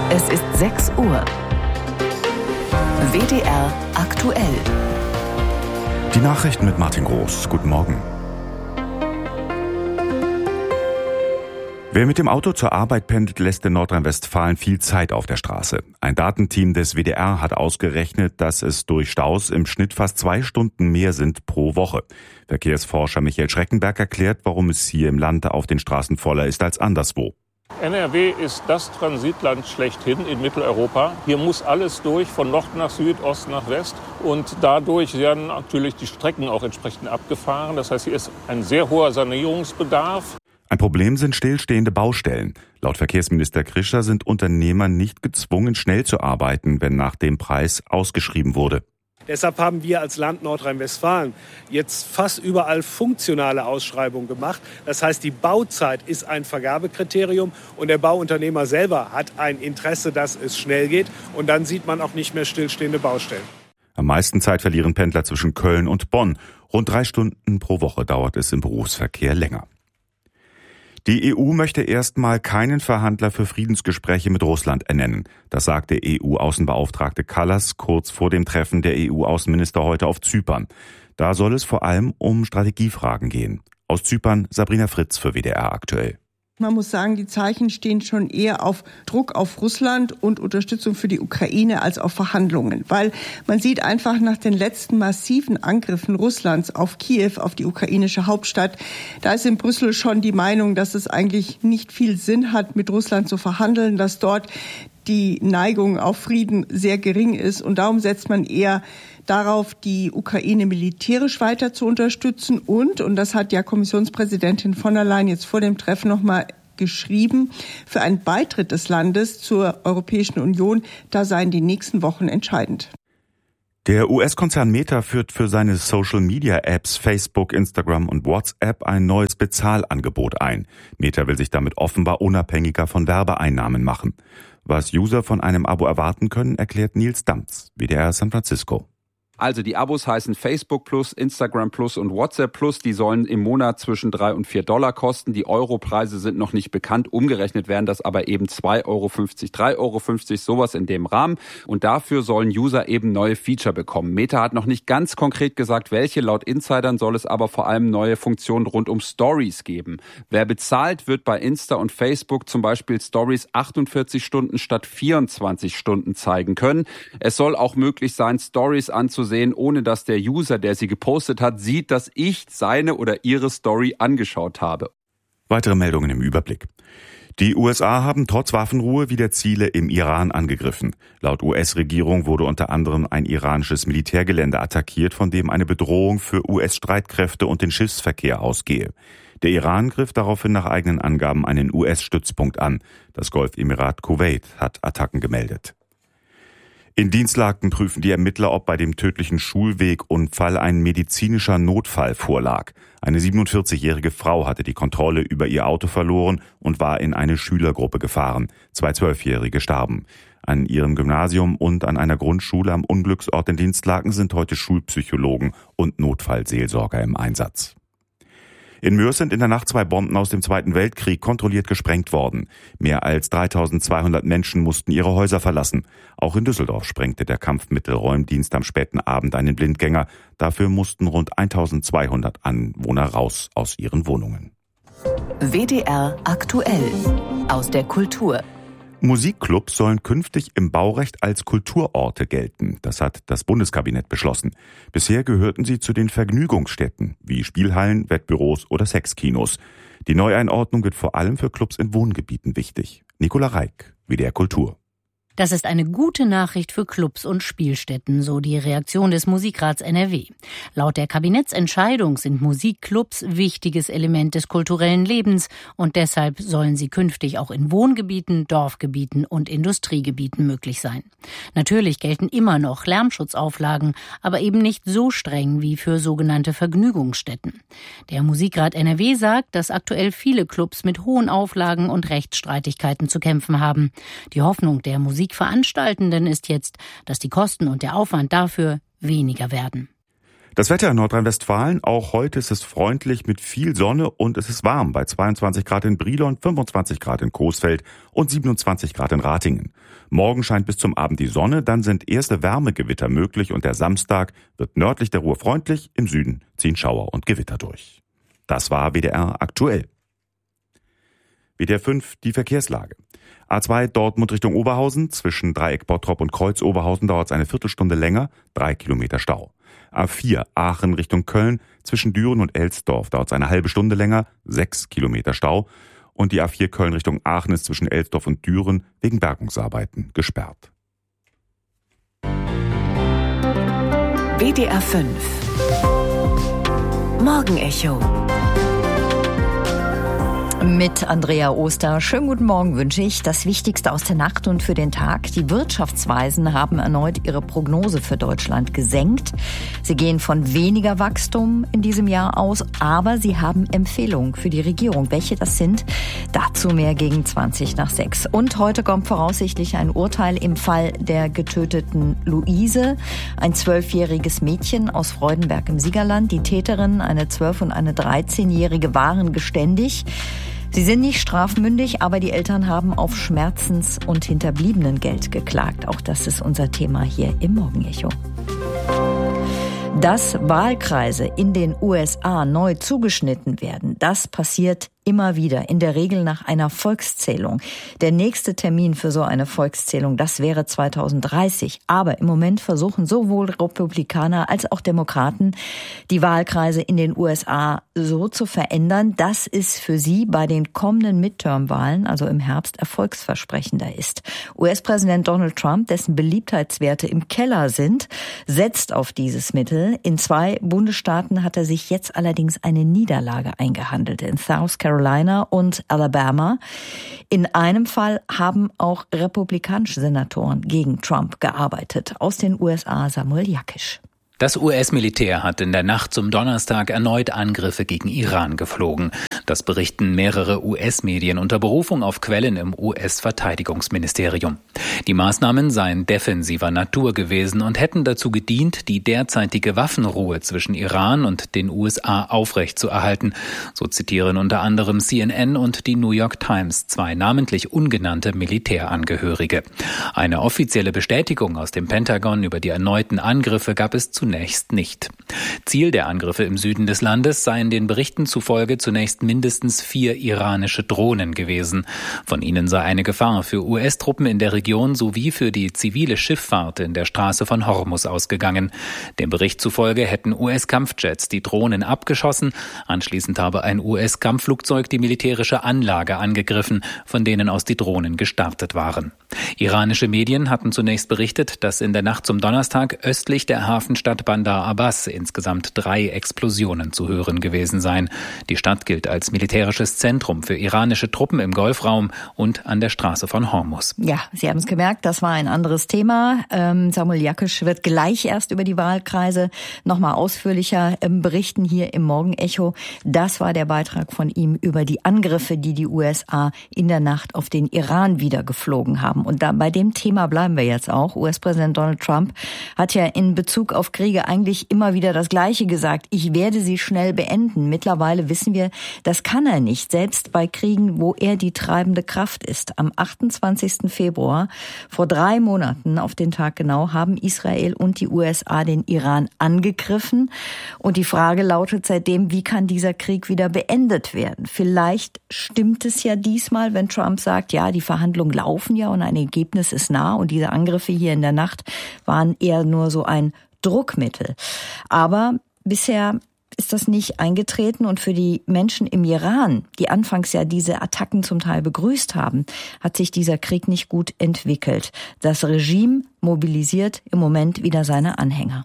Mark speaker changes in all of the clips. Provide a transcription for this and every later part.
Speaker 1: Es ist 6 Uhr. WDR aktuell.
Speaker 2: Die Nachrichten mit Martin Groß. Guten Morgen. Wer mit dem Auto zur Arbeit pendelt, lässt in Nordrhein-Westfalen viel Zeit auf der Straße. Ein Datenteam des WDR hat ausgerechnet, dass es durch Staus im Schnitt fast 2 Stunden mehr sind pro Woche. Verkehrsforscher Michael Schreckenberg erklärt, warum es hier im Land auf den Straßen voller ist als anderswo.
Speaker 3: NRW ist das Transitland schlechthin in Mitteleuropa. Hier muss alles durch, von Nord nach Süd, Ost nach West. Und dadurch werden natürlich die Strecken auch entsprechend abgefahren. Das heißt, hier ist ein sehr hoher Sanierungsbedarf.
Speaker 2: Ein Problem sind stillstehende Baustellen. Laut Verkehrsminister Krischer sind Unternehmer nicht gezwungen, schnell zu arbeiten, wenn nach dem Preis ausgeschrieben wurde.
Speaker 4: Deshalb haben wir als Land Nordrhein-Westfalen jetzt fast überall funktionale Ausschreibungen gemacht. Das heißt, die Bauzeit ist ein Vergabekriterium und der Bauunternehmer selber hat ein Interesse, dass es schnell geht. Und dann sieht man auch nicht mehr stillstehende Baustellen.
Speaker 2: Am meisten Zeit verlieren Pendler zwischen Köln und Bonn. Rund 3 Stunden pro Woche dauert es im Berufsverkehr länger. Die EU möchte erstmal keinen Verhandler für Friedensgespräche mit Russland ernennen. Das sagte EU-Außenbeauftragte Kallas kurz vor dem Treffen der EU-Außenminister heute auf Zypern. Da soll es vor allem um Strategiefragen gehen. Aus Zypern Sabrina Fritz für WDR aktuell.
Speaker 5: Man muss sagen, die Zeichen stehen schon eher auf Druck auf Russland und Unterstützung für die Ukraine als auf Verhandlungen. Weil man sieht einfach nach den letzten massiven Angriffen Russlands auf Kiew, auf die ukrainische Hauptstadt, da ist in Brüssel schon die Meinung, dass es eigentlich nicht viel Sinn hat, mit Russland zu verhandeln, dass dort die Neigung auf Frieden sehr gering ist. Und darum setzt man eher darauf, die Ukraine militärisch weiter zu unterstützen und das hat ja Kommissionspräsidentin von der Leyen jetzt vor dem Treffen nochmal geschrieben, für einen Beitritt des Landes zur Europäischen Union, da seien die nächsten Wochen entscheidend.
Speaker 2: Der US-Konzern Meta führt für seine Social-Media-Apps Facebook, Instagram und WhatsApp ein neues Bezahlangebot ein. Meta will sich damit offenbar unabhängiger von Werbeeinnahmen machen. Was User von einem Abo erwarten können, erklärt Nils Damz, WDR San Francisco.
Speaker 6: Also die Abos heißen Facebook Plus, Instagram Plus und WhatsApp Plus. Die sollen im Monat zwischen $3 und $4 kosten. Die Europreise sind noch nicht bekannt. Umgerechnet wären das aber eben 2,50 Euro, 3,50 Euro, sowas in dem Rahmen. Und dafür sollen User eben neue Feature bekommen. Meta hat noch nicht ganz konkret gesagt, welche. Laut Insidern soll es aber vor allem neue Funktionen rund um Stories geben. Wer bezahlt, wird bei Insta und Facebook zum Beispiel Stories 48 Stunden statt 24 Stunden zeigen können. Es soll auch möglich sein, Stories anzusehen, ohne dass der User, der sie gepostet hat, sieht, dass ich seine oder ihre Story angeschaut habe.
Speaker 2: Weitere Meldungen im Überblick. Die USA haben trotz Waffenruhe wieder Ziele im Iran angegriffen. Laut US-Regierung wurde unter anderem ein iranisches Militärgelände attackiert, von dem eine Bedrohung für US-Streitkräfte und den Schiffsverkehr ausgehe. Der Iran griff daraufhin nach eigenen Angaben einen US-Stützpunkt an. Das Golfemirat Kuwait hat Attacken gemeldet. In Dienstlaken prüfen die Ermittler, ob bei dem tödlichen Schulwegunfall ein medizinischer Notfall vorlag. Eine 47-jährige Frau hatte die Kontrolle über ihr Auto verloren und war in eine Schülergruppe gefahren. 2 12-Jährige starben. An ihrem Gymnasium und an einer Grundschule am Unglücksort in Dienstlaken sind heute Schulpsychologen und Notfallseelsorger im Einsatz. In Moers sind in der Nacht 2 Bomben aus dem Zweiten Weltkrieg kontrolliert gesprengt worden. Mehr als 3200 Menschen mussten ihre Häuser verlassen. Auch in Düsseldorf sprengte der Kampfmittelräumdienst am späten Abend einen Blindgänger. Dafür mussten rund 1200 Anwohner raus aus ihren Wohnungen.
Speaker 1: WDR aktuell. Aus der Kultur.
Speaker 2: Musikclubs sollen künftig im Baurecht als Kulturorte gelten. Das hat das Bundeskabinett beschlossen. Bisher gehörten sie zu den Vergnügungsstätten, wie Spielhallen, Wettbüros oder Sexkinos. Die Neueinordnung wird vor allem für Clubs in Wohngebieten wichtig. Nicola Reik, WDR Kultur.
Speaker 7: Das ist eine gute Nachricht für Clubs und Spielstätten, so die Reaktion des Musikrats NRW. Laut der Kabinettsentscheidung sind Musikclubs wichtiges Element des kulturellen Lebens und deshalb sollen sie künftig auch in Wohngebieten, Dorfgebieten und Industriegebieten möglich sein. Natürlich gelten immer noch Lärmschutzauflagen, aber eben nicht so streng wie für sogenannte Vergnügungsstätten. Der Musikrat NRW sagt, dass aktuell viele Clubs mit hohen Auflagen und Rechtsstreitigkeiten zu kämpfen haben. Die Hoffnung der Musikveranstaltenden ist jetzt, dass die Kosten und der Aufwand dafür weniger werden.
Speaker 2: Das Wetter in Nordrhein-Westfalen, auch heute ist es freundlich mit viel Sonne und es ist warm bei 22 Grad in Brilon, 25 Grad in Coesfeld und 27 Grad in Ratingen. Morgen scheint bis zum Abend die Sonne, dann sind erste Wärmegewitter möglich und der Samstag wird nördlich der Ruhr freundlich, im Süden ziehen Schauer und Gewitter durch. Das war WDR aktuell. WDR 5, die Verkehrslage. A2 Dortmund Richtung Oberhausen, zwischen Dreieck Bottrop und Kreuz Oberhausen dauert es eine Viertelstunde länger, 3 Kilometer Stau. A4 Aachen Richtung Köln, zwischen Düren und Elsdorf dauert es eine halbe Stunde länger, 6 Kilometer Stau. Und die A4 Köln Richtung Aachen ist zwischen Elsdorf und Düren wegen Bergungsarbeiten gesperrt.
Speaker 1: WDR 5 Morgenecho
Speaker 8: mit Andrea Oster. Schönen guten Morgen wünsche ich. Das Wichtigste aus der Nacht und für den Tag. Die Wirtschaftsweisen haben erneut ihre Prognose für Deutschland gesenkt. Sie gehen von weniger Wachstum in diesem Jahr aus, aber sie haben Empfehlungen für die Regierung. Welche das sind? Dazu mehr gegen 6:20. Und heute kommt voraussichtlich ein Urteil im Fall der getöteten Luise, ein 12-jähriges Mädchen aus Freudenberg im Siegerland. Die Täterin, eine 12- und eine 13-jährige, waren geständig. Sie sind nicht strafmündig, aber die Eltern haben auf Schmerzens- und Hinterbliebenengeld geklagt. Auch das ist unser Thema hier im Morgenecho. Dass Wahlkreise in den USA neu zugeschnitten werden, das passiert immer wieder, in der Regel nach einer Volkszählung. Der nächste Termin für so eine Volkszählung, das wäre 2030. Aber im Moment versuchen sowohl Republikaner als auch Demokraten, die Wahlkreise in den USA so zu verändern, dass es für sie bei den kommenden Midterm-Wahlen, also im Herbst, erfolgsversprechender ist. US-Präsident Donald Trump, dessen Beliebtheitswerte im Keller sind, setzt auf dieses Mittel. In 2 Bundesstaaten hat er sich jetzt allerdings eine Niederlage eingehandelt, in South Carolina und Alabama. In einem Fall haben auch republikanische Senatoren gegen Trump gearbeitet. Aus den USA Samuel Jakisch.
Speaker 9: Das US-Militär hat in der Nacht zum Donnerstag erneut Angriffe gegen Iran geflogen. Das berichten mehrere US-Medien unter Berufung auf Quellen im US-Verteidigungsministerium. Die Maßnahmen seien defensiver Natur gewesen und hätten dazu gedient, die derzeitige Waffenruhe zwischen Iran und den USA aufrechtzuerhalten. So zitieren unter anderem CNN und die New York Times 2 namentlich ungenannte Militärangehörige. Eine offizielle Bestätigung aus dem Pentagon über die erneuten Angriffe gab es zunächst nicht. Ziel der Angriffe im Süden des Landes seien den Berichten zufolge zunächst mindestens 4 iranische Drohnen gewesen. Von ihnen sei eine Gefahr für US-Truppen in der Region sowie für die zivile Schifffahrt in der Straße von Hormuz ausgegangen. Dem Bericht zufolge hätten US-Kampfjets die Drohnen abgeschossen. Anschließend habe ein US-Kampfflugzeug die militärische Anlage angegriffen, von denen aus die Drohnen gestartet waren. Iranische Medien hatten zunächst berichtet, dass in der Nacht zum Donnerstag östlich der Hafenstadt Bandar Abbas insgesamt 3 Explosionen zu hören gewesen seien. Die Stadt gilt als militärisches Zentrum für iranische Truppen im Golfraum und an der Straße von Hormuz.
Speaker 8: Ja, Sie haben es gemerkt, das war ein anderes Thema. Samuel Jakisch wird gleich erst über die Wahlkreise nochmal ausführlicher berichten hier im Morgenecho. Das war der Beitrag von ihm über die Angriffe, die die USA in der Nacht auf den Iran wieder geflogen haben. Und da, bei dem Thema bleiben wir jetzt auch. US-Präsident Donald Trump hat ja in Bezug auf Kriege eigentlich immer wieder das Gleiche gesagt. Ich werde sie schnell beenden. Mittlerweile wissen wir, das kann er nicht, selbst bei Kriegen, wo er die treibende Kraft ist. Am 28. Februar, vor 3 Monaten auf den Tag genau, haben Israel und die USA den Iran angegriffen. Und die Frage lautet seitdem, wie kann dieser Krieg wieder beendet werden? Vielleicht stimmt es ja diesmal, wenn Trump sagt, ja, die Verhandlungen laufen ja und ein Ergebnis ist nah. Und diese Angriffe hier in der Nacht waren eher nur so ein Druckmittel. Aber bisher ist das nicht eingetreten und für die Menschen im Iran, die anfangs ja diese Attacken zum Teil begrüßt haben, hat sich dieser Krieg nicht gut entwickelt. Das Regime mobilisiert im Moment wieder seine Anhänger.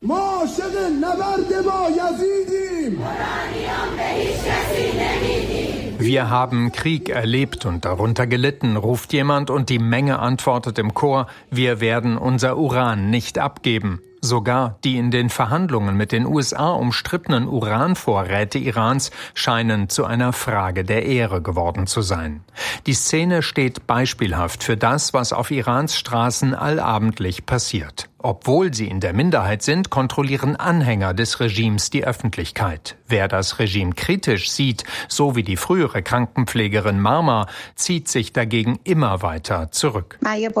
Speaker 10: Wir haben Krieg erlebt und darunter gelitten, ruft jemand und die Menge antwortet im Chor, wir werden unser Uran nicht abgeben. Sogar die in den Verhandlungen mit den USA umstrittenen Uranvorräte Irans scheinen zu einer Frage der Ehre geworden zu sein. Die Szene steht beispielhaft für das, was auf Irans Straßen allabendlich passiert. Obwohl sie in der Minderheit sind, kontrollieren Anhänger des Regimes die Öffentlichkeit. Wer das Regime kritisch sieht, so wie die frühere Krankenpflegerin Marma, zieht sich dagegen immer weiter zurück.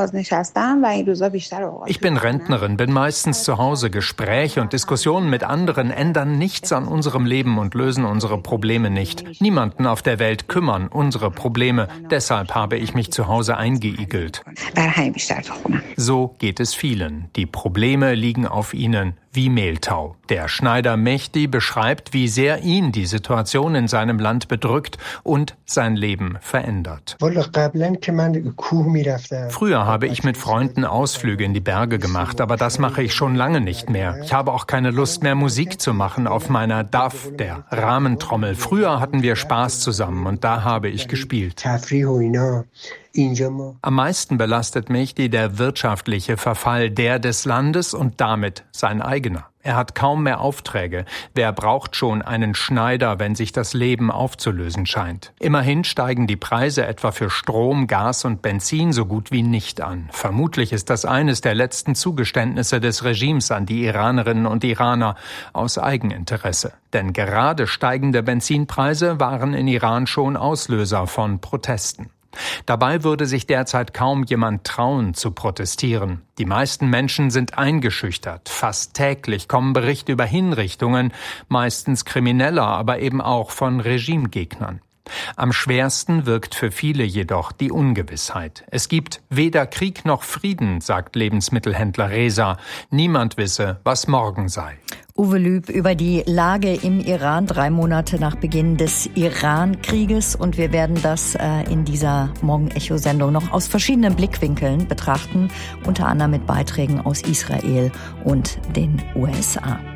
Speaker 10: Ich bin Rentnerin, bin meistens zu Hause. Gespräche und Diskussionen mit anderen ändern nichts an unserem Leben und lösen unsere Probleme nicht. Niemanden auf der Welt kümmern unsere Probleme. Deshalb habe ich mich zu Hause eingeigelt. So geht es vielen. Die Probleme liegen auf ihnen wie Mehltau. Der Schneider Mehdi beschreibt, wie sehr ihn die Situation in seinem Land bedrückt und sein Leben verändert. Früher habe ich mit Freunden Ausflüge in die Berge gemacht, aber das mache ich schon lange nicht mehr. Ich habe auch keine Lust mehr, Musik zu machen auf meiner DAF, der Rahmentrommel. Früher hatten wir Spaß zusammen und da habe ich gespielt. Am meisten belastet Mehdi der wirtschaftliche Verfall, der des Landes und damit sein eigener. Er hat kaum mehr Aufträge. Wer braucht schon einen Schneider, wenn sich das Leben aufzulösen scheint? Immerhin steigen die Preise etwa für Strom, Gas und Benzin so gut wie nicht an. Vermutlich ist das eines der letzten Zugeständnisse des Regimes an die Iranerinnen und Iraner aus Eigeninteresse. Denn gerade steigende Benzinpreise waren in Iran schon Auslöser von Protesten. Dabei würde sich derzeit kaum jemand trauen, zu protestieren. Die meisten Menschen sind eingeschüchtert. Fast täglich kommen Berichte über Hinrichtungen, meistens krimineller, aber eben auch von Regimegegnern. Am schwersten wirkt für viele jedoch die Ungewissheit. Es gibt weder Krieg noch Frieden, sagt Lebensmittelhändler Reza. Niemand wisse, was morgen sei.
Speaker 8: Uwe Lüb über die Lage im Iran 3 Monate nach Beginn des Iran-Krieges. Und wir werden das in dieser Morgen-Echo-Sendung noch aus verschiedenen Blickwinkeln betrachten, unter anderem mit Beiträgen aus Israel und den USA.